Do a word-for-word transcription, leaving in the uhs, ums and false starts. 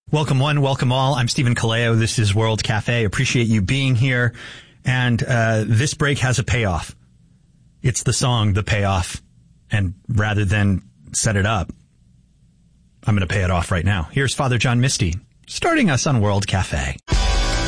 Welcome one, welcome all. I'm Stephen Kaleo. This is World Cafe. Appreciate you being here. And uh this break has a payoff. It's the song, The Payoff. And rather than set it up, I'm going to pay it off right now. Here's Father John Misty, starting us on World Cafe.